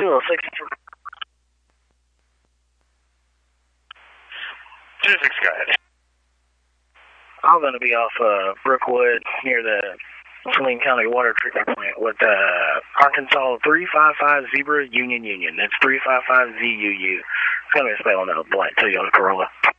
206. 26, go ahead. I'm going to be off Brookwood near the Saline County Water Treatment Plant with Arkansas 355 Zebra Union. That's 355 ZUU. It's going to be a spelling out black Toyota Corolla.